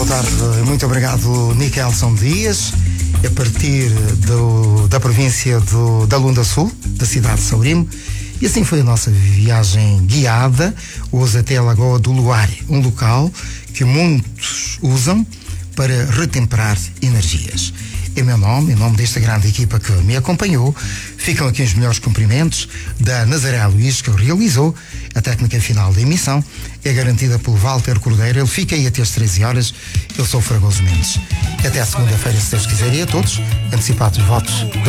boa tarde. Muito obrigado, Nikelson Dias, a partir da província da Lunda Sul, da cidade de Saurimo. E assim foi a nossa viagem guiada, hoje até a Lagoa do Luária, um local que muitos usam para retemperar energias. Em meu nome, em nome desta grande equipa que me acompanhou, ficam aqui os melhores cumprimentos da Nazaré Luís, que realizou a técnica final da emissão. É garantida pelo Walter Cordeiro. Ele fica aí até às 13 horas. Eu sou o Fragoso Mendes. Até a segunda-feira, se Deus quiser, e a todos, antecipados votos.